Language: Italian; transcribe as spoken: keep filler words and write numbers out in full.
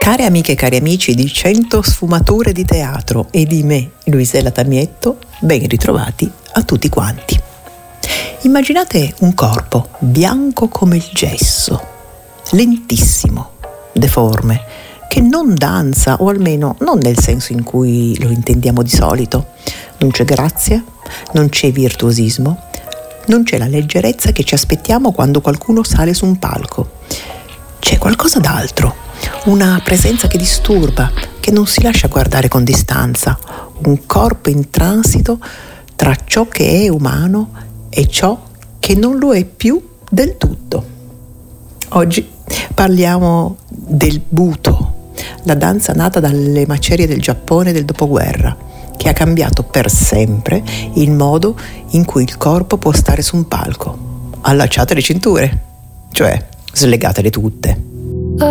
Care amiche e cari amici di Cento sfumature di teatro e di me, Luisella Tamietto, ben ritrovati a tutti quanti. Immaginate un corpo bianco come il gesso, lentissimo, deforme, che non danza, o almeno non nel senso in cui lo intendiamo di solito. Non c'è grazia, non c'è virtuosismo, non c'è la leggerezza che ci aspettiamo quando qualcuno sale su un palco. C'è qualcosa d'altro. Una presenza che disturba, che non si lascia guardare con distanza, un corpo in transito tra ciò che è umano e ciò che non lo è più del tutto. Oggi parliamo del Buto, la danza nata dalle macerie del Giappone del dopoguerra, che ha cambiato per sempre il modo in cui il corpo può stare su un palco. Allacciate le cinture, cioè slegatele tutte.